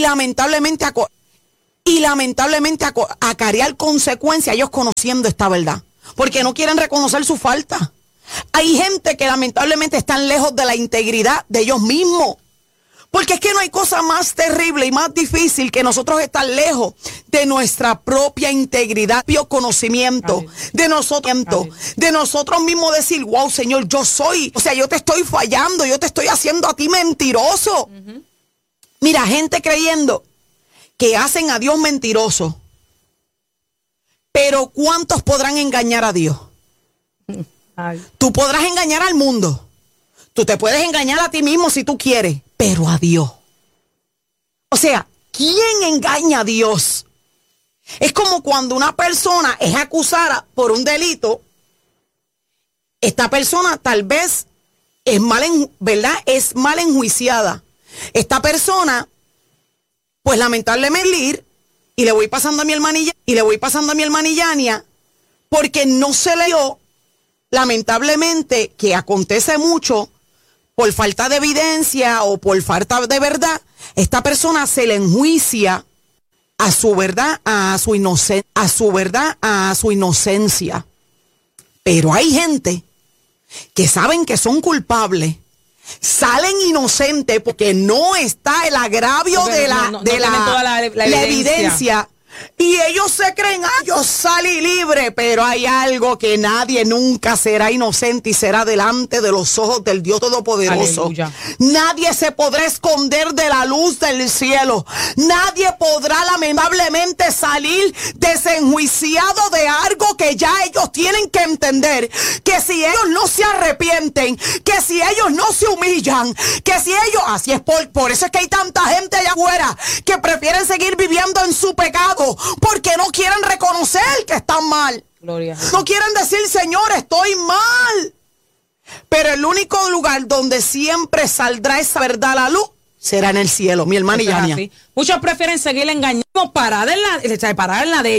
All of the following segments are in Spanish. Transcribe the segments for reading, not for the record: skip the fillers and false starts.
lamentablemente acarrear consecuencias ellos conociendo esta verdad, porque no quieren reconocer su falta. Hay gente que lamentablemente están lejos de la integridad de ellos mismos. Porque es que no hay cosa más terrible y más difícil que nosotros estar lejos de nuestra propia integridad, propio conocimiento, de nosotros mismos decir, wow, Señor, yo te estoy fallando, yo te estoy haciendo a ti mentiroso. Mira, gente creyendo que hacen a Dios mentiroso, pero ¿cuántos podrán engañar a Dios? Tú podrás engañar al mundo, tú te puedes engañar a ti mismo si tú quieres, pero a Dios. O sea, ¿quién engaña a Dios? Es como cuando una persona es acusada por un delito. Esta persona tal vez es mal enjuiciada. Esta persona, pues lamentablemente, y le voy pasando a mi hermanilla Yania, porque no se le dio, lamentablemente, que acontece mucho, por falta de evidencia o por falta de verdad, esta persona se le enjuicia a su verdad, a su inocencia. Pero hay gente que saben que son culpables, salen inocentes porque no está el agravio de la evidencia. Y ellos se creen, yo salí libre, pero hay algo que nadie nunca será inocente y será delante de los ojos del Dios Todopoderoso. Aleluya. Nadie se podrá esconder de la luz del cielo. Nadie podrá lamentablemente salir desenjuiciado de algo que ya ellos tienen que entender. Que si ellos no se arrepienten, que si ellos no se humillan, que si ellos, así es por eso es que hay tanta gente allá afuera que prefieren seguir viviendo en su pecado. Porque no quieren reconocer que están mal. Gloria. No quieren decir, Señor, estoy mal. Pero el único lugar donde siempre saldrá esa verdad a la luz será en el cielo, mi hermana Yania. Muchos prefieren seguir engañando, parar en la de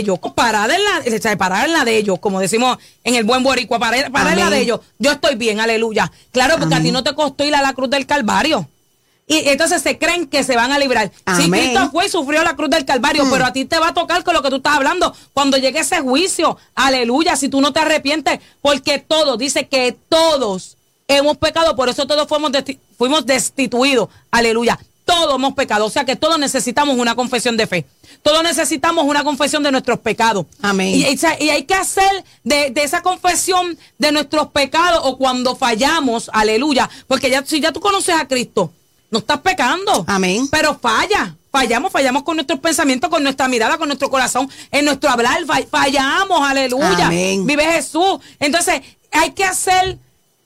ellos, como decimos en el buen boricua, parar en la de ellos. Yo estoy bien, aleluya. Claro, porque a ti no te costó ir a la cruz del Calvario. Y entonces se creen que se van a librar. Sí, Cristo fue y sufrió la cruz del Calvario, pero a ti te va a tocar con lo que tú estás hablando cuando llegue ese juicio. Aleluya, si tú no te arrepientes, porque todos, dice que todos hemos pecado, por eso todos fuimos destituidos. Aleluya, todos hemos pecado, o sea que todos necesitamos una confesión de fe. Todos necesitamos una confesión de nuestros pecados. Amén. Y hay que hacer de esa confesión de nuestros pecados, o cuando fallamos, aleluya, porque si ya tú conoces a Cristo, no estás pecando. Amén. Pero fallamos con nuestros pensamientos, con nuestra mirada, con nuestro corazón, en nuestro hablar, fallamos, aleluya. Amén. Vive Jesús. Entonces, hay que hacer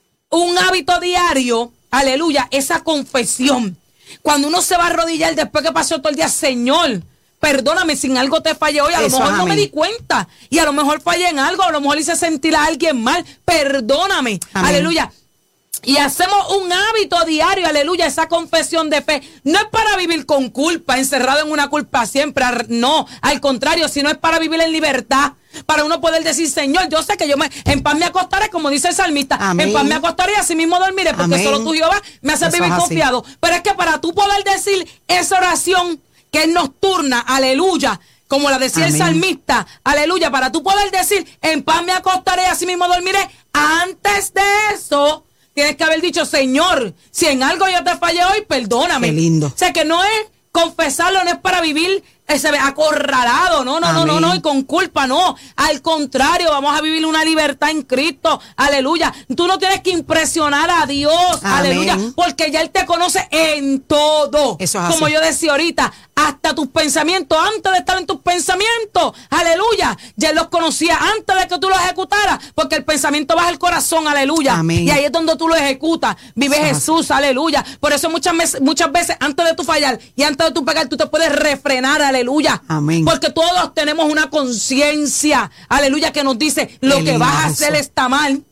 un hábito diario, aleluya, esa confesión. Cuando uno se va a arrodillar después que pasó todo el día, Señor, perdóname si en algo te fallé hoy, a lo mejor no me di cuenta, y a lo mejor fallé en algo, a lo mejor hice sentir a alguien mal, perdóname, aleluya. Y hacemos un hábito diario, aleluya, esa confesión de fe. No es para vivir con culpa, encerrado en una culpa siempre, no, al contrario, sino es para vivir en libertad. Para uno poder decir, Señor, yo sé que en paz me acostaré, como dice el salmista. Amén. En paz me acostaré y así mismo dormiré, porque amén, solo tú, Jehová, me haces vivir confiado. Pero es que para tú poder decir esa oración que es nocturna, aleluya, como la decía amén, el salmista, aleluya, para tú poder decir, en paz me acostaré y así mismo dormiré, antes de eso tienes que haber dicho, Señor, si en algo yo te fallé hoy, perdóname. Qué lindo. O sea, que no es confesarlo, no es para vivir acorralado, no, y con culpa, no. Al contrario, vamos a vivir una libertad en Cristo, aleluya. Tú no tienes que impresionar a Dios, amén, aleluya, porque ya Él te conoce en todo. Eso es como así. Yo decía ahorita, hasta tus pensamientos, antes de estar en tus pensamientos, aleluya, ya Él los conocía antes de que tú los ejecutaras, porque el pensamiento va al corazón, aleluya, amén, y ahí es donde tú lo ejecutas. Vive eso Jesús, aleluya. Por eso muchas veces, antes de tu fallar y antes de tu pecar, tú te puedes refrenar, aleluya. Amén. Porque todos tenemos una conciencia, aleluya, que nos dice lo que vas a hacer está mal.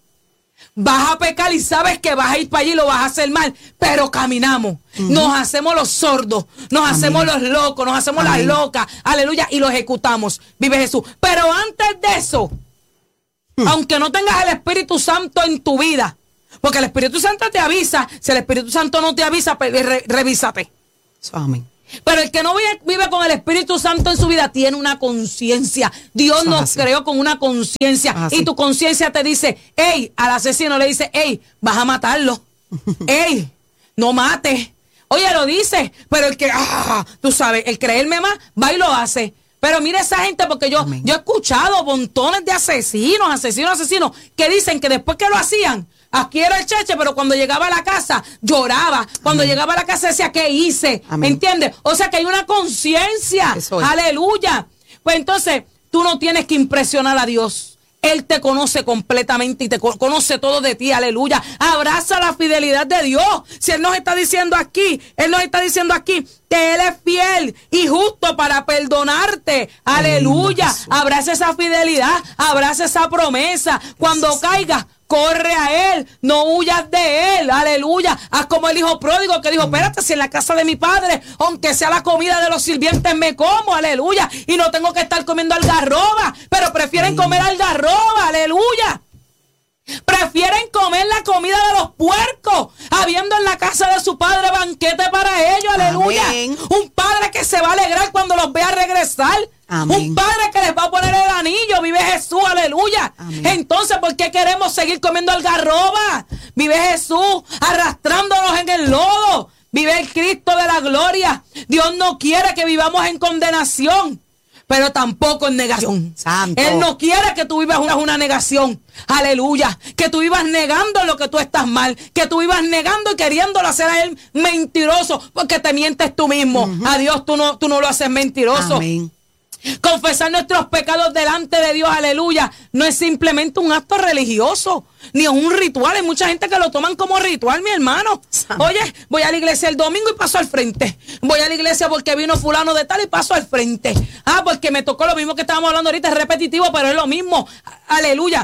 Vas a pecar y sabes que vas a ir para allí y lo vas a hacer mal, pero caminamos. Nos hacemos los sordos, nos hacemos los locos, nos hacemos las locas, aleluya, y lo ejecutamos. Vive Jesús. Pero antes de eso, aunque no tengas el Espíritu Santo en tu vida, porque el Espíritu Santo te avisa, si el Espíritu Santo no te avisa, revísate. Amén. Pero el que no vive con el Espíritu Santo en su vida tiene una conciencia. Dios nos creó con una conciencia. Y tu conciencia te dice, hey, al asesino le dice, hey, vas a matarlo. Hey, no mates. Oye, lo dice, pero el que, tú sabes, el creerme más, va y lo hace. Pero mira esa gente, porque yo he escuchado montones de asesinos, que dicen que después que lo hacían, aquí era el cheche, pero cuando llegaba a la casa lloraba. Cuando llegaba a la casa decía, ¿qué hice? ¿Me entiendes? O sea que hay una conciencia. Aleluya. Pues entonces, tú no tienes que impresionar a Dios. Él te conoce completamente y te conoce todo de ti, aleluya. Abraza la fidelidad de Dios. Si Él nos está diciendo aquí que Él es fiel y justo para perdonarte, aleluya. Abraza esa fidelidad, abraza esa promesa. Cuando caigas, corre a Él, no huyas de Él, aleluya. Haz como el hijo pródigo que dijo, espérate, si en la casa de mi padre, aunque sea la comida de los sirvientes, me como, aleluya. Y no tengo que estar comiendo algarroba, pero prefieren comer algarroba, aleluya. Prefieren comer la comida de los puercos, habiendo en la casa de su padre banquete para ellos, aleluya. Un padre que se va a alegrar cuando los vea regresar. Un padre que les va a poner el anillo, vive Jesús, aleluya. Entonces, ¿por qué queremos seguir comiendo algarroba? Vive Jesús arrastrándonos en el lodo. Vive el Cristo de la gloria. Dios no quiere que vivamos en condenación, pero tampoco en negación. Santo. Él no quiere que tú vivas una negación. Aleluya. Que tú vivas negando lo que tú estás mal. Que tú vivas negando y queriéndolo hacer a Él mentiroso, porque te mientes tú mismo. A Dios tú no lo haces mentiroso. Amén. Confesar nuestros pecados delante de Dios, aleluya, no es simplemente un acto religioso, ni es un ritual. Hay mucha gente que lo toman como ritual, mi hermano. Oye, voy a la iglesia el domingo y paso al frente. Voy a la iglesia porque vino fulano de tal y paso al frente. Porque me tocó lo mismo que estábamos hablando ahorita, es repetitivo, pero es lo mismo. Aleluya.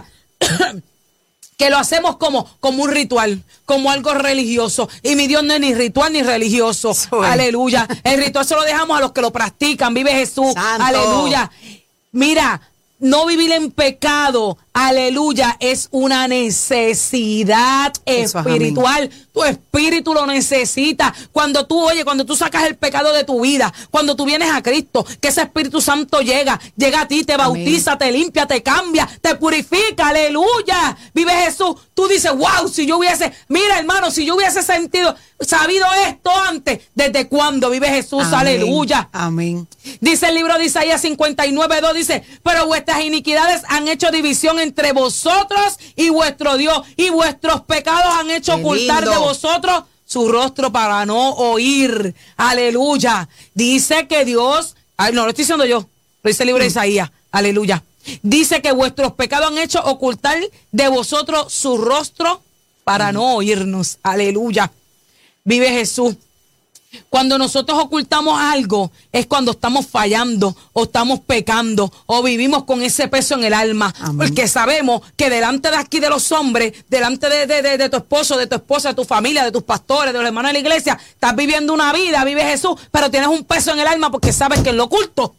Que lo hacemos como un ritual, como algo religioso. Y mi Dios no es ni ritual ni religioso. Aleluya. El ritual se lo dejamos a los que lo practican. Vive Jesús. Santo. Aleluya. Mira, no vivir en pecado, aleluya, es una necesidad espiritual. Tu espíritu lo necesita. Cuando tú sacas el pecado de tu vida, cuando tú vienes a Cristo, que ese Espíritu Santo llega a ti, te bautiza, te limpia, te cambia, te purifica, aleluya. Vive Jesús. Tú dices, wow, mira hermano, si yo hubiese sabido esto antes, ¿desde cuándo? Vive Jesús, aleluya. Amén. Dice el libro de Isaías 59:2, dice, pero vuestras iniquidades han hecho división entre vosotros y vuestro Dios, y vuestros pecados han hecho ocultar de vosotros su rostro para no oír. Aleluya. Dice que Dios, no lo estoy diciendo yo, lo dice el libro de Isaías, aleluya. Dice que vuestros pecados han hecho ocultar de vosotros su rostro para no oírnos. Aleluya. Vive Jesús. Cuando nosotros ocultamos algo es cuando estamos fallando o estamos pecando o vivimos con ese peso en el alma. Amén. Porque sabemos que delante de aquí de los hombres, delante de tu esposo, de tu esposa, de tu familia, de tus pastores, de los hermanos de la iglesia, estás viviendo una vida, vive Jesús, pero tienes un peso en el alma porque sabes que en lo oculto,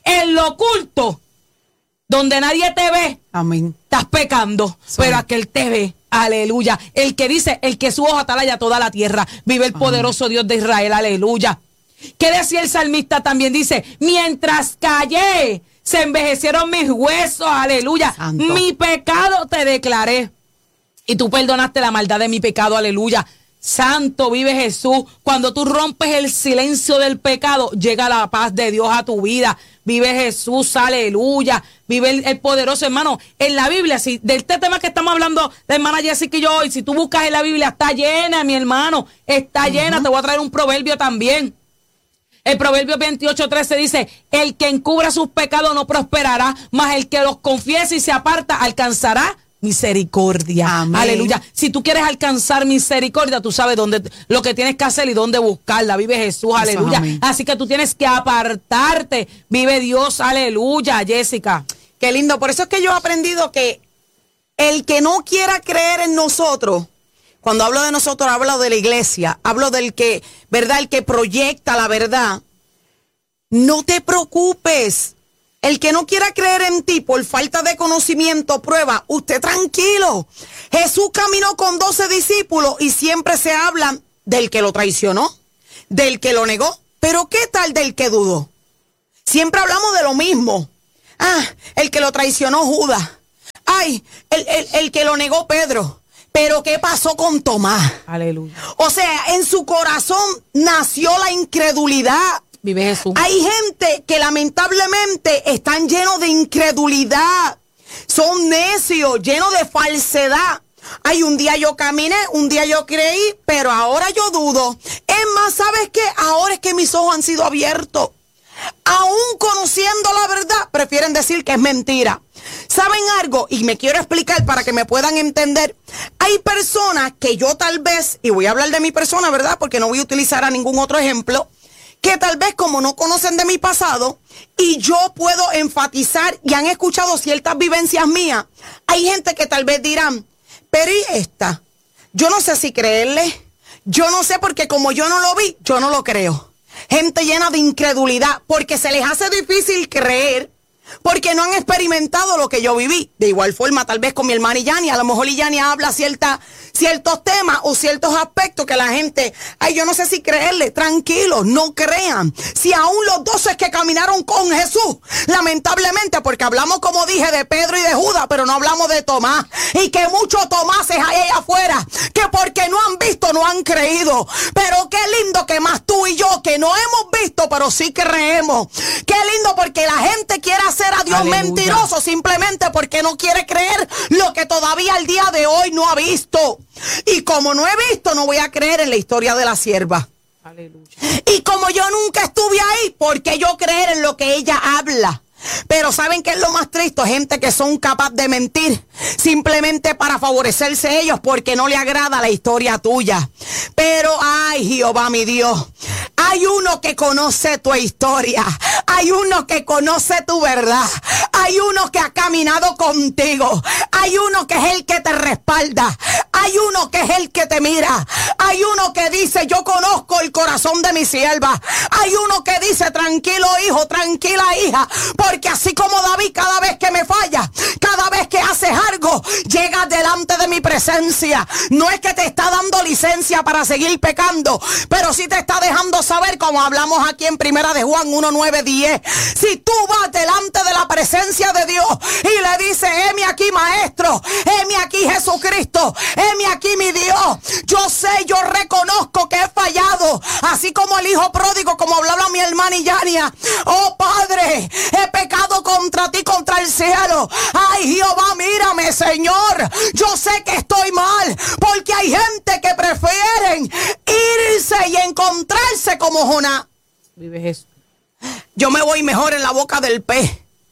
donde nadie te ve, amén, estás pecando, pero aquel te ve. Aleluya. El que dice, el que su ojo atalaya toda la tierra. Vive el poderoso Dios de Israel. Aleluya. ¿Qué decía el salmista también? Dice, mientras callé, se envejecieron mis huesos. Aleluya. Santo. Mi pecado te declaré. Y tú perdonaste la maldad de mi pecado. Aleluya. Santo, vive Jesús. Cuando tú rompes el silencio del pecado, llega la paz de Dios a tu vida. Vive Jesús, aleluya. Vive el poderoso, hermano. En la Biblia, si de este tema que estamos hablando, la hermana Jessica y yo hoy, si tú buscas en la Biblia, está llena, mi hermano. Está llena. Te voy a traer un proverbio también. El proverbio 28:13 dice, el que encubra sus pecados no prosperará, mas el que los confiese y se aparta alcanzará misericordia. Amén. Aleluya. Si tú quieres alcanzar misericordia, tú sabes lo que tienes que hacer y dónde buscarla. Vive Jesús, aleluya. Amén. Así que tú tienes que apartarte. Vive Dios, aleluya, Jessica. Qué lindo. Por eso es que yo he aprendido que el que no quiera creer en nosotros, cuando hablo de nosotros, hablo de la iglesia, hablo del que, ¿verdad? El que proyecta la verdad. No te preocupes. El que no quiera creer en ti por falta de conocimiento, prueba, usted tranquilo. Jesús caminó con 12 discípulos y siempre se habla del que lo traicionó, del que lo negó, Pero ¿qué tal del que dudó? Siempre hablamos de lo mismo. El que lo traicionó Judas. El que lo negó Pedro. Pero ¿qué pasó con Tomás? Aleluya. O sea, en su corazón nació la incredulidad. Vive Jesús. Hay gente que lamentablemente están llenos de incredulidad. Son necios, llenos de falsedad. Un día yo caminé, un día yo creí, pero ahora yo dudo. Es más, ¿sabes qué? Ahora es que mis ojos han sido abiertos. Aún conociendo la verdad, prefieren decir que es mentira. ¿Saben algo? Y me quiero explicar para que me puedan entender. Hay personas que yo tal vez, y voy a hablar de mi persona, ¿verdad? Porque no voy a utilizar a ningún otro ejemplo, que tal vez como no conocen de mi pasado, y yo puedo enfatizar y han escuchado ciertas vivencias mías, hay gente que tal vez dirán, pero ¿y esta? Yo no sé si creerle, yo no sé porque como yo no lo vi, yo no lo creo. Gente llena de incredulidad porque se les hace difícil creer porque no han experimentado lo que yo viví. De igual forma, tal vez con mi hermana Yani, a lo mejor Yani habla ciertos temas o ciertos aspectos que la gente, yo no sé si creerle. Tranquilos, no crean. Si aún los 12 que caminaron con Jesús, lamentablemente, porque hablamos, como dije, de Pedro y de Judas, pero no hablamos de Tomás. Y que muchos Tomases hay allá afuera, que porque no han visto, no han creído. Pero qué lindo que más tú y yo, que no hemos visto, pero sí creemos. Qué lindo porque la gente quiere hacer a Dios mentiroso simplemente porque no quiere creer lo que todavía al día de hoy no ha visto. Y como no he visto, no voy a creer en la historia de la sierva. Aleluya. Y como yo nunca estuve ahí, ¿por qué yo creer en lo que ella habla? Pero ¿saben qué es lo más triste? Gente que son capaces de mentir simplemente para favorecerse ellos porque no le agrada la historia tuya. Pero ay, Jehová mi Dios, hay uno que conoce tu historia, hay uno que conoce tu verdad, hay uno que ha caminado contigo, hay uno que es el que te respalda, hay uno que es el que te mira, hay uno que dice yo conozco el corazón de mi sierva, hay uno que dice tranquilo hijo, tranquila hija, porque así como David cada vez que me falla, cada vez que haces algo, llegas delante de mi presencia. No es que te está dando licencia para seguir pecando, pero sí te está dejando saber, como hablamos aquí en Primera de Juan 1, 9, 10. Si tú vas delante de la presencia de Dios y le dices, heme aquí maestro, heme aquí Jesucristo, heme aquí mi Dios, yo sé, yo reconozco que he fallado, así como el hijo pródigo, como hablaba mi hermana Yania. Oh Padre, he pecado contra ti, contra el cielo. Ay Jehová, mírame Señor, yo sé que estoy mal, porque hay gente que prefieren irse y encontrarse como Jonás. Vive Jesús. Yo me voy mejor en la boca del pez,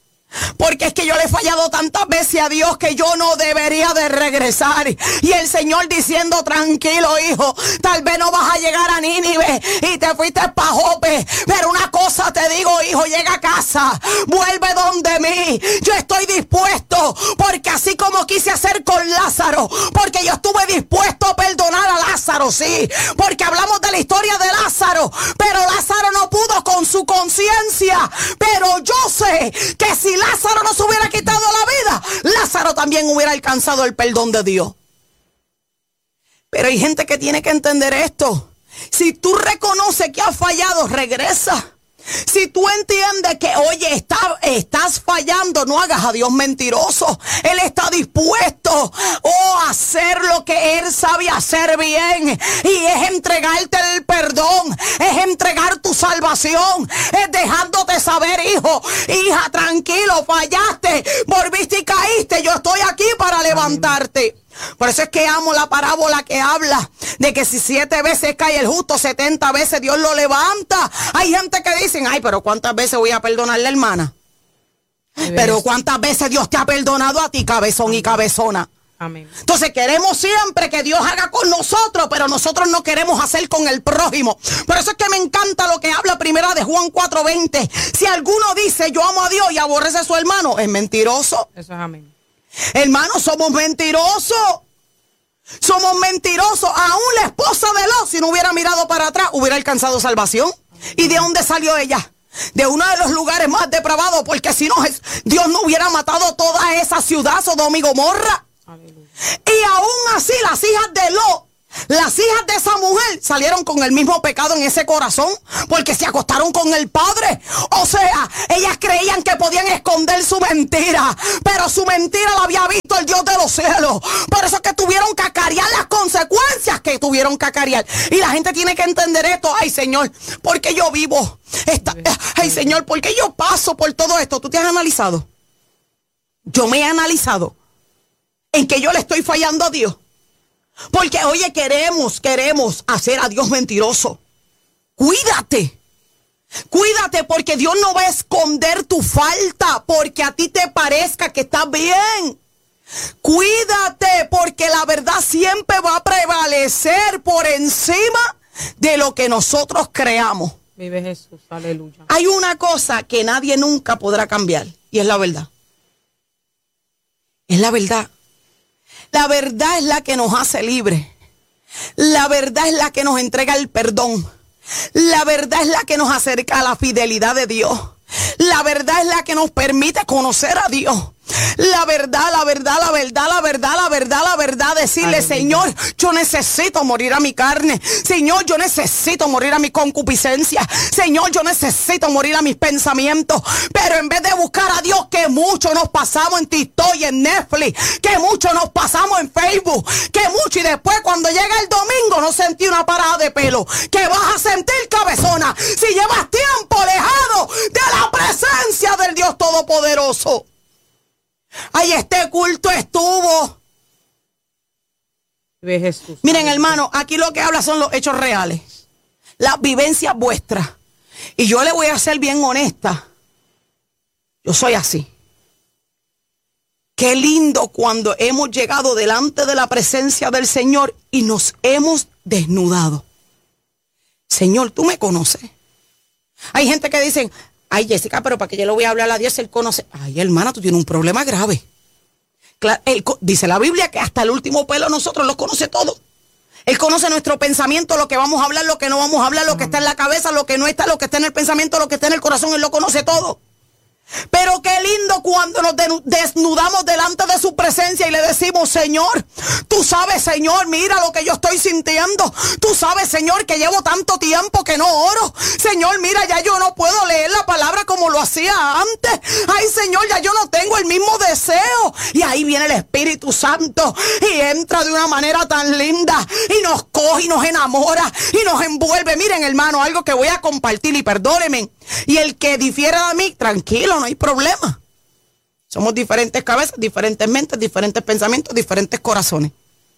porque es que yo le he fallado tantas veces a Dios que yo no debería de regresar. Y el Señor diciendo, tranquilo hijo, tal vez no vas a llegar a Nínive y te fuiste pa' Jope, pero una cosa te digo hijo, llega a casa, vuelve donde mí, yo estoy dispuesto, porque así como quise hacer con Lázaro, porque yo estuve dispuesto a perdonar a Lázaro, sí, porque hablamos de la historia de Lázaro, pero Lázaro no pudo con su conciencia, pero yo sé que si Lázaro no se hubiera quitado la vida, Lázaro también hubiera alcanzado el perdón de Dios. Pero hay gente que tiene que entender esto. Si tú reconoces que has fallado, regresa. Si tú entiendes que, oye, estás fallando, no hagas a Dios mentiroso. Él está dispuesto a hacer lo que Él sabe hacer bien. Y es entregarte el perdón, es entregar tu salvación, es dejándote saber, hijo, hija, tranquilo, fallaste, volviste y caíste. Yo estoy aquí para levantarte. Por eso es que amo la parábola que habla de que si 7 veces cae el justo, 70 veces Dios lo levanta. Hay gente que dicen, ay, pero ¿cuántas veces voy a perdonarle, hermana? Pero ¿cuántas veces Dios te ha perdonado a ti, cabezón y cabezona? Amén. Entonces queremos siempre que Dios haga con nosotros, pero nosotros no queremos hacer con el prójimo. Por eso es que me encanta lo que habla Primera de Juan 4:20. Si alguno dice yo amo a Dios y aborrece a su hermano, es mentiroso. Eso es amén. Hermanos, somos mentirosos. Somos mentirosos. Aún la esposa de Lot, si no hubiera mirado para atrás, hubiera alcanzado salvación. ¿Y de dónde salió ella? De uno de los lugares más depravados, porque si no, Dios no hubiera matado toda esa ciudad, Sodoma y Gomorra. Aleluya. Y aún así las hijas de Lot Las hijas de esa mujer salieron con el mismo pecado en ese corazón porque se acostaron con el padre. O sea, ellas creían que podían esconder su mentira, pero su mentira la había visto el Dios de los cielos. Por eso es que tuvieron que acarrear las consecuencias que tuvieron que acarrear. Y la gente tiene que entender esto. Ay, Señor, ¿por qué yo vivo? Ay, Señor, ¿por qué yo paso por todo esto? ¿Tú te has analizado? Yo me he analizado en que yo le estoy fallando a Dios. Porque, oye, queremos hacer a Dios mentiroso. Cuídate porque Dios no va a esconder tu falta porque a ti te parezca que estás bien. Cuídate porque la verdad siempre va a prevalecer por encima de lo que nosotros creamos. Vive Jesús, aleluya. Hay una cosa que nadie nunca podrá cambiar y es la verdad. Es la verdad. La verdad es la que nos hace libres. La verdad es la que nos entrega el perdón. La verdad es la que nos acerca a la fidelidad de Dios. La verdad es la que nos permite conocer a Dios. La verdad, decirle, aleluya. Señor, yo necesito morir a mi carne. Señor, yo necesito morir a mi concupiscencia. Señor, yo necesito morir a mis pensamientos. Pero en vez de buscar a Dios, que mucho nos pasamos en TikTok y en Netflix, que mucho nos pasamos en Facebook, que mucho, y después cuando llega el domingo no sentí una parada de pelo. Que vas a sentir, cabezona, si llevas tiempo alejado de la presencia del Dios Todopoderoso. Ay, este culto estuvo. Ve Jesús. Miren, hermano, aquí lo que habla son los hechos reales, las vivencias vuestras. Y yo le voy a ser bien honesta. Yo soy así. Qué lindo cuando hemos llegado delante de la presencia del Señor y nos hemos desnudado. Señor, tú me conoces. Hay gente que dicen, ay, Jessica, pero ¿para qué yo le voy a hablar a Dios? Él conoce. Ay, hermana, tú tienes un problema grave. Claro, dice la Biblia que hasta el último pelo nosotros los conoce todo. Él conoce nuestro pensamiento, lo que vamos a hablar, lo que no vamos a hablar, lo que está en la cabeza, lo que no está, lo que está en el pensamiento, lo que está en el corazón. Él lo conoce todo. Pero qué lindo cuando nos desnudamos delante de su presencia y le decimos, Señor, tú sabes, Señor, mira lo que yo estoy sintiendo. Tú sabes, Señor, que llevo tanto tiempo que no oro. Señor, mira, ya yo no puedo leer la palabra como lo hacía antes. Ay, Señor, ya yo no tengo el mismo deseo. Y ahí viene el Espíritu Santo y entra de una manera tan linda y nos coge y nos enamora y nos envuelve. Miren, hermano, algo que voy a compartir y perdónenme. Y el que difiera de mí, tranquilo, no hay problema. Somos diferentes cabezas, diferentes mentes, diferentes pensamientos, diferentes corazones.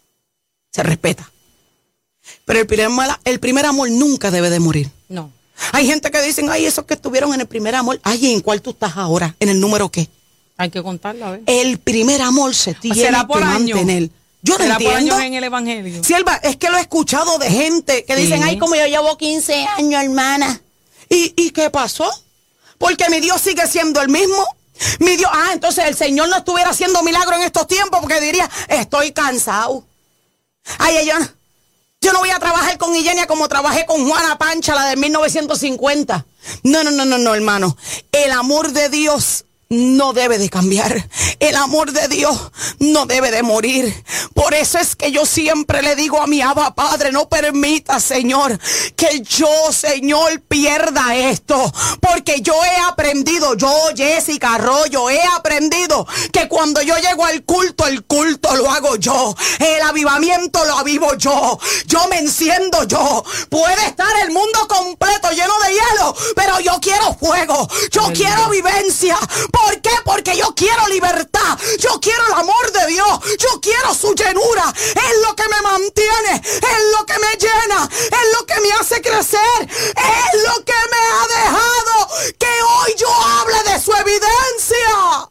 Se respeta. Pero el primer amor nunca debe de morir. No. Hay gente que dicen, ay, esos que estuvieron en el primer amor. Ay, ¿en cuál tú estás ahora? ¿En el número qué? Hay que contarlo, a ver. El primer amor se tiene que mantener. Yo no entiendo. ¿Será por años en el evangelio? Sí, es que lo he escuchado de gente que dicen, ay, como yo llevo 15 años, hermana. ¿Y qué pasó? Porque mi Dios sigue siendo el mismo. Mi Dios, entonces el Señor no estuviera haciendo milagros en estos tiempos porque diría, estoy cansado. Ay, yo no voy a trabajar con Illenia como trabajé con Juana Pancha, la de 1950. No, hermano. El amor de Dios no debe de cambiar. El amor de Dios no debe de morir. Por eso es que yo siempre le digo a mi Abba Padre, no permita, Señor, que yo, Señor, pierda esto. Porque yo he aprendido, yo, Jessica Arroyo, he aprendido que cuando yo llego al culto, el culto lo hago yo. El avivamiento lo avivo yo. Yo me enciendo yo. Puede estar el mundo completo lleno de hielo, pero yo quiero fuego. Yo quiero vivencia. ¿Por qué? Porque yo quiero libertad. Yo quiero el amor de Dios. Yo quiero su llenura. Es lo que me mantiene. Es lo que me llena. Es lo que me hace crecer. Es lo que me ha dejado que hoy yo hable de su evidencia.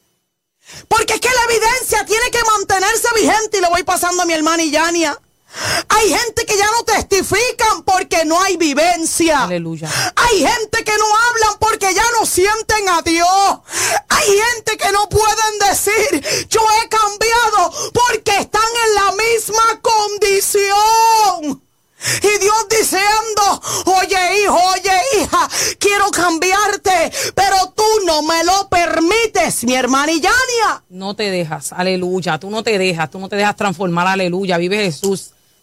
Porque es que la evidencia tiene que mantenerse vigente. Y le voy pasando a mi hermana Illania. Hay gente que ya no testifican porque no hay vivencia. Aleluya. Hay gente que no hablan porque ya no sienten a Dios. Hay gente que no pueden decir, yo he cambiado porque están en la misma condición. Y Dios diciendo, oye hijo, oye hija, quiero cambiarte, pero tú no me lo permites, mi hermana Illania. No te dejas, aleluya, tú no te dejas transformar, aleluya, vive Jesús.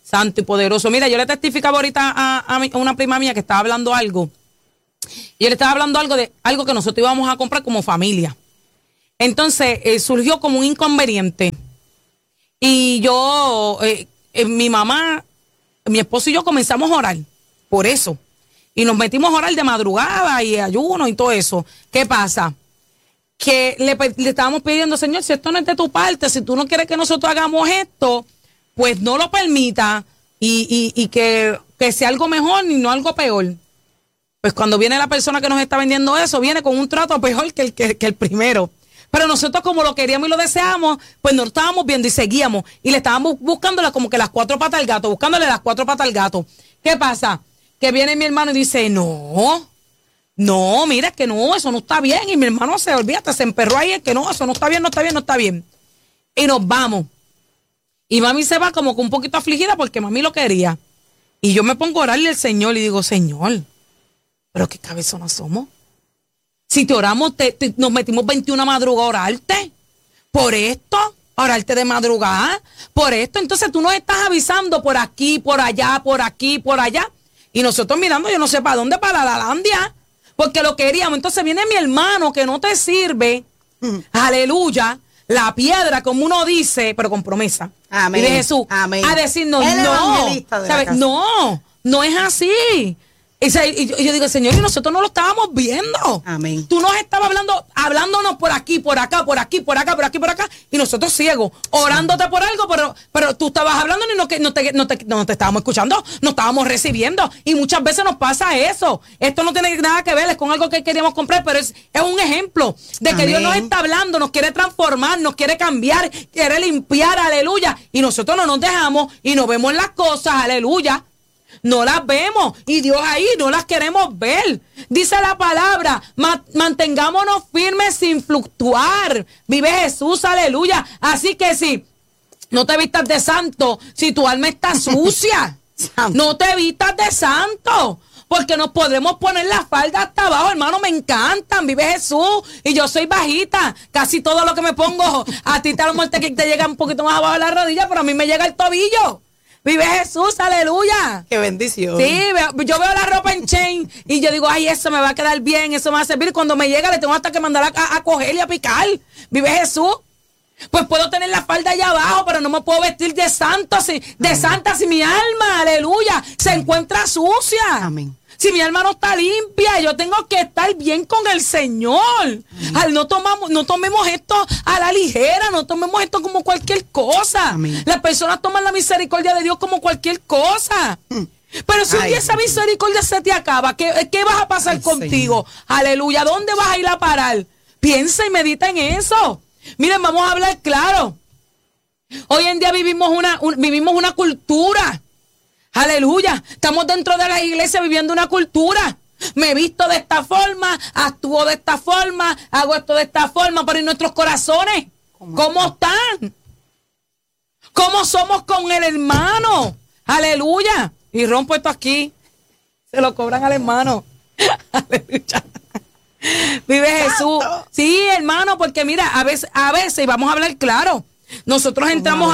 Santo y poderoso. Mira, yo le testificaba ahorita a una prima mía que estaba hablando algo. Y él estaba hablando algo de algo que nosotros íbamos a comprar como familia. Entonces surgió como un inconveniente. Y yo, mi mamá, mi esposo y yo comenzamos a orar por eso. Y nos metimos a orar de madrugada y ayuno y todo eso. ¿Qué pasa? Que le estábamos pidiendo, Señor, si esto no es de tu parte, si tú no quieres que nosotros hagamos esto, pues no lo permita y que sea algo mejor y no algo peor. Pues cuando viene la persona que nos está vendiendo eso, viene con un trato peor que el primero. Pero nosotros como lo queríamos y lo deseamos, pues nos lo estábamos viendo y seguíamos. Y le estábamos buscándole como que las 4 patas al gato, buscándole las 4 patas al gato. ¿Qué pasa? Que viene mi hermano y dice, no, mira, es que no, eso no está bien. Y mi hermano se olvida, se emperró ahí, es que no, eso no está bien, no está bien, no está bien. Y nos vamos. Y mami se va como que un poquito afligida porque mami lo quería. Y yo me pongo a orarle al Señor y digo, Señor, pero qué cabezonas somos. Si te oramos, nos metimos 21 madrugadas a orarte. Por esto, a orarte de madrugada. Por esto, entonces tú nos estás avisando por aquí, por allá, por aquí, por allá. Y nosotros mirando, yo no sé para dónde, para la Landia. Porque lo queríamos. Entonces viene mi hermano que no te sirve. Aleluya. La piedra, como uno dice, pero con promesa. Amén. Y de Jesús. Amén. A decirnos, no es así. Y yo digo, Señor, y nosotros no lo estábamos viendo. Amén. Tú nos estabas hablándonos por aquí, por acá, por aquí, por acá, por aquí, por acá, y nosotros ciegos, orándote por algo, pero tú estabas hablando y no te estábamos escuchando, no estábamos recibiendo. Y muchas veces nos pasa eso. Esto no tiene nada que ver, es con algo que queríamos comprar, pero es un ejemplo de que Amén. Dios nos está hablando, nos quiere transformar, nos quiere cambiar, quiere limpiar, aleluya. Y nosotros no nos dejamos y no vemos las cosas, aleluya. No las vemos y Dios ahí no las queremos ver. Dice la palabra, mantengámonos firmes sin fluctuar. Vive Jesús, aleluya. Así que si no te vistas de santo, si tu alma está sucia, no te vistas de santo. Porque nos podremos poner la falda hasta abajo, hermano, me encantan, vive Jesús. Y yo soy bajita, casi todo lo que me pongo, a ti a lo mejor te llega un poquito más abajo de la rodilla, pero a mí me llega el tobillo. Vive Jesús, aleluya. Qué bendición. Sí, yo veo la ropa en chain y yo digo, ay, eso me va a quedar bien, eso me va a servir. Cuando me llega le tengo hasta que mandar a coger y a picar. Vive Jesús. Pues puedo tener la falda allá abajo, pero no me puedo vestir de santo, de santa si mi alma, aleluya, se encuentra sucia. Amén. Si mi alma no está limpia, yo tengo que estar bien con el Señor. No tomemos esto a la ligera, no tomemos esto como cualquier cosa. Amén. Las personas toman la misericordia de Dios como cualquier cosa. Pero si un día esa misericordia se te acaba, ¿qué vas a pasar contigo? Señor. Aleluya, ¿dónde vas a ir a parar? Piensa y medita en eso. Miren, vamos a hablar claro. Hoy en día vivimos una cultura. Aleluya, estamos dentro de la iglesia viviendo una cultura. Me visto de esta forma, actúo de esta forma, hago esto de esta forma, pero en nuestros corazones, ¿cómo están? ¿Cómo somos con el hermano? Aleluya. Y rompo esto aquí, se lo cobran al hermano. Aleluya. Vive Jesús. Sí, hermano, porque mira, a veces, y vamos a hablar claro, nosotros entramos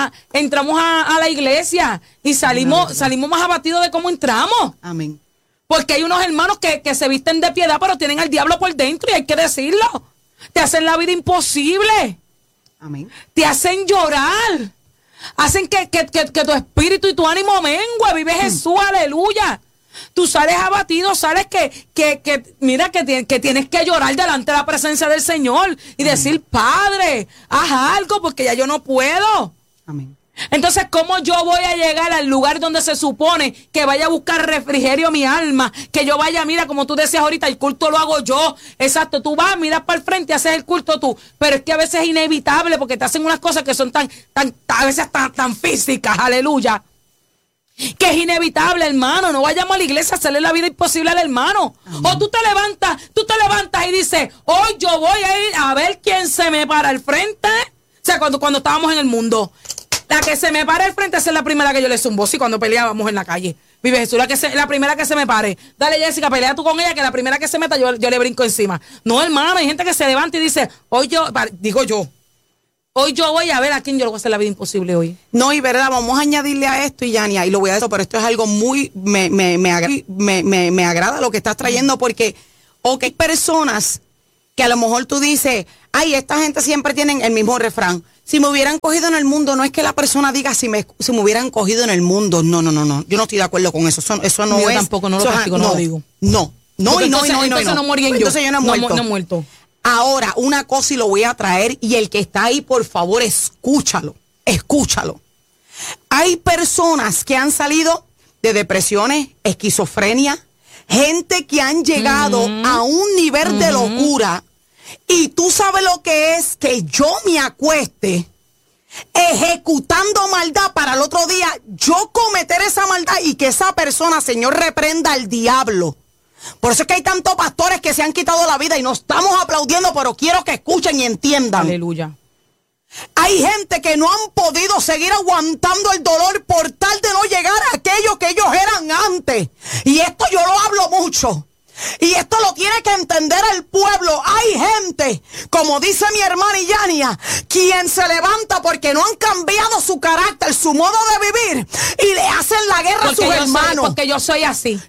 a la iglesia y salimos más abatidos de cómo entramos. Amén. Porque hay unos hermanos que se visten de piedad, pero tienen al diablo por dentro y hay que decirlo. Te hacen la vida imposible. Amén. Te hacen llorar. Hacen que tu espíritu y tu ánimo mengue. Vive Jesús, aleluya. Tú sales abatido, sales mira que tienes que llorar delante de la presencia del Señor y decir, Padre, haz algo porque ya yo no puedo. Amén. Entonces, ¿cómo yo voy a llegar al lugar donde se supone que vaya a buscar refrigerio mi alma? Que yo vaya, mira, como tú decías ahorita, el culto lo hago yo. Exacto, tú vas, miras para el frente y haces el culto tú. Pero es que a veces es inevitable porque te hacen unas cosas que son a veces tan físicas, aleluya. Que es inevitable, hermano. No vayamos a la iglesia a hacerle la vida imposible al hermano. Amén. O tú te levantas y dices, hoy yo voy a ir a ver quién se me para al frente. O sea, cuando estábamos en el mundo, la que se me para al frente, esa es la primera que yo le zumbo. Sí, cuando peleábamos en la calle. Vive Jesús, la primera que se me pare. Dale, Jessica, pelea tú con ella, que la primera que se meta yo le brinco encima. No, hermano, hay gente que se levanta y dice, hoy yo, digo yo, Hoy yo voy a ver a quién yo le voy a hacer la vida imposible hoy. No, y verdad, vamos a añadirle a esto, y Yania, y lo voy a decir, pero esto es algo muy, me agrada lo que estás trayendo, porque hay personas que a lo mejor tú dices, ay, esta gente siempre tienen el mismo refrán. Si me hubieran cogido en el mundo, no es que la persona diga si me hubieran cogido en el mundo. No. Yo no estoy de acuerdo con eso. Eso no es. Yo tampoco, no lo practico, no lo digo. No. Entonces no morí en yo. Entonces yo no he muerto. Ahora, una cosa y lo voy a traer, y el que está ahí, por favor, escúchalo. Hay personas que han salido de depresiones, esquizofrenia, gente que han llegado a un nivel de locura, y tú sabes lo que es que yo me acueste ejecutando maldad para el otro día yo cometer esa maldad y que esa persona, Señor, reprenda al diablo. Por eso es que hay tantos pastores que se han quitado la vida y no estamos aplaudiendo, pero quiero que escuchen y entiendan. Aleluya. Hay gente que no han podido seguir aguantando el dolor por tal de no llegar a aquello que ellos eran antes. Y esto yo lo hablo mucho. Y esto lo tiene que entender el pueblo. Hay gente, como dice mi hermana Yania, quien se levanta porque no han cambiado su carácter, su modo de vivir, y le hacen la guerra a sus hermanos. Porque yo soy así.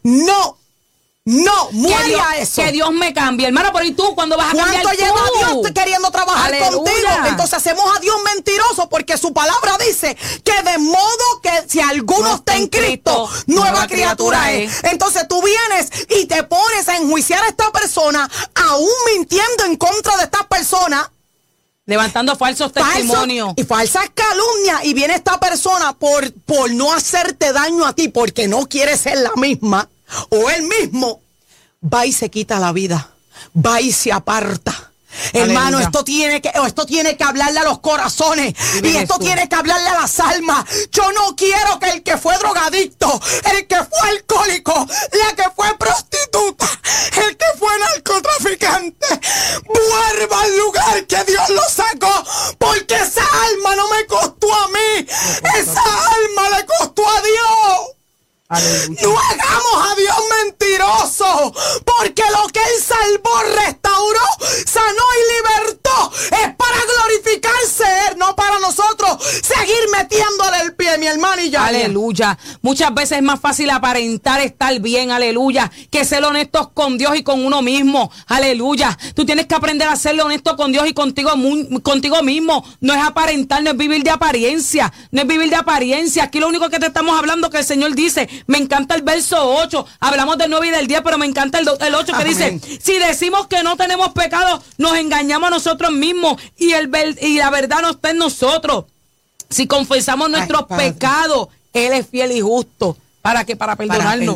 No, muere a eso. Que Dios me cambie, hermano, pero ¿y tú cuándo vas a cambiar? ¿Cuánto lleva Dios queriendo trabajar contigo? Entonces hacemos a Dios mentiroso, porque su palabra dice que de modo que si alguno está en Cristo, nueva criatura es. Entonces tú vienes y te pones a enjuiciar a esta persona, aún mintiendo en contra de esta persona, levantando falsos testimonios y falsas calumnias, y viene esta persona por no hacerte daño a ti, porque no quiere ser la misma, o él mismo, va y se quita la vida, va y se aparta. Hermano, esto tiene que hablarle a los corazones, y esto tiene que hablarle a las almas. Yo no quiero que el que fue drogadicto, el que fue alcohólico, la que fue prostituta, el que fue narcotraficante, vuelva al lugar que Dios lo sacó, porque esa alma no me costó a mí, esa alma le costó a Dios. Aleluya. No hagamos a Dios mentiroso, porque lo que Él salvó, restauró, sanó y libertó es para glorificarse Él, no para nosotros seguir metiéndole el pie, mi hermano. Y ya. Aleluya. Muchas veces es más fácil aparentar estar bien, aleluya, que ser honestos con Dios y con uno mismo. Aleluya. Tú tienes que aprender a ser honesto con Dios y contigo mismo. No es aparentar, no es vivir de apariencia. No es vivir de apariencia. Aquí lo único que te estamos hablando que el Señor dice. Me encanta el verso 8, hablamos del 9 y del 10, pero me encanta el 8 que dice, si decimos que no tenemos pecado, nos engañamos a nosotros mismos, y la verdad no está en nosotros. Si confesamos nuestros pecados, Él es fiel y justo. ¿Para qué? Para perdonarnos.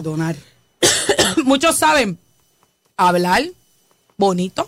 Muchos saben hablar bonito,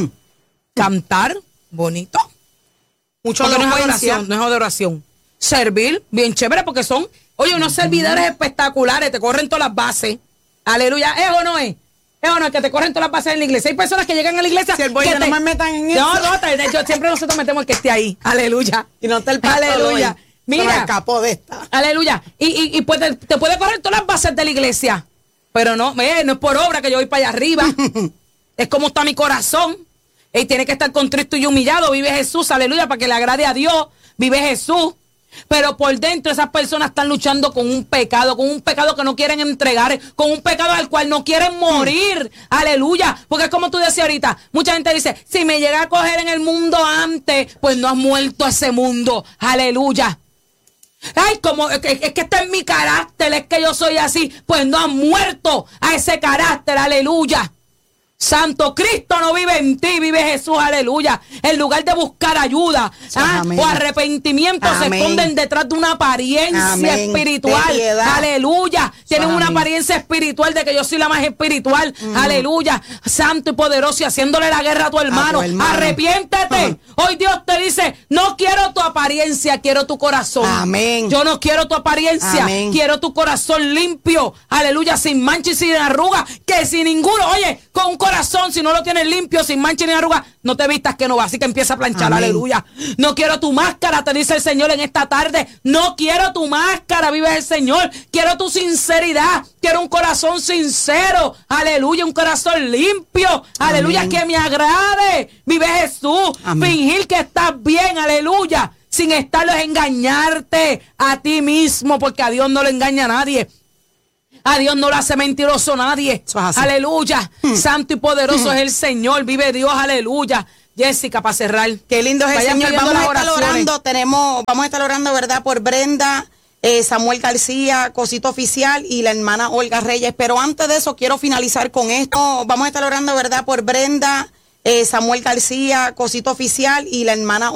cantar bonito. Muchos no es adoración. Servir bien chévere, porque son, oye, unos servidores espectaculares, te corren todas las bases. Aleluya. ¿Es o no es? ¿Es o no es que te corren todas las bases en la iglesia? Hay personas que llegan a la iglesia. Si el boy no me metan en eso. No, siempre nosotros metemos el que esté ahí. Aleluya. Y no está el pastor. Aleluya. Mira. Escapó de esta. Aleluya. Y pues te puede correr todas las bases de la iglesia. Pero no es por obra que yo voy para allá arriba. Es como está mi corazón. Y tiene que estar contrito y humillado. Vive Jesús, aleluya, para que le agrade a Dios. Vive Jesús. Pero por dentro esas personas están luchando con un pecado que no quieren entregar, con un pecado al cual no quieren morir. Aleluya. Porque es como tú decías ahorita, mucha gente dice, si me llega a coger en el mundo antes, pues no has muerto ese mundo. Aleluya. Ay, como es que este es mi carácter, es que yo soy así, pues no has muerto a ese carácter. Aleluya. Santo Cristo no vive en ti, vive Jesús, aleluya. En lugar de buscar ayuda o arrepentimiento, se esconden detrás de una apariencia espiritual, aleluya. Tienen una apariencia espiritual de que yo soy la más espiritual, aleluya. Santo y poderoso, y haciéndole la guerra a tu hermano. Arrepiéntete. Hoy Dios te dice, no quiero tu apariencia, quiero tu corazón. Amén. Yo no quiero tu apariencia, quiero tu corazón limpio, aleluya, sin mancha y sin arruga, que sin ninguno, oye, Oye, con un corazón, si no lo tienes limpio, sin mancha ni arruga, no te vistas que no va. Así que empieza a planchar, aleluya. No quiero tu máscara, te dice el Señor en esta tarde. No quiero tu máscara, vive el Señor. Quiero tu sinceridad. Quiero un corazón sincero, aleluya, un corazón limpio, aleluya, amén, que me agrade, vive Jesús. Amén. Fingir que estás bien, aleluya, sin estarlos engañarte a ti mismo, porque a Dios no le engaña a nadie. A Dios no lo hace mentiroso nadie. Aleluya. Santo y poderoso es el Señor. Vive Dios, aleluya. Jessica, para cerrar. Qué lindo es el Señor. Vamos a estar orando, ¿verdad? Por Brenda, Samuel García, Cosito Oficial y la hermana Olga Reyes. Pero antes de eso, quiero finalizar con esto. Vamos a estar orando, ¿verdad? Por Brenda, Samuel García, Cosito Oficial y la hermana